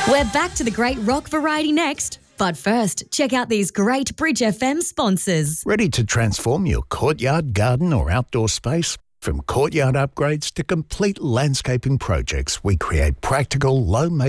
We're back to the great rock variety next. But first, check out these great Bridge FM sponsors. Ready to transform your courtyard, garden or outdoor space? From courtyard upgrades to complete landscaping projects, we create practical, low-maintenance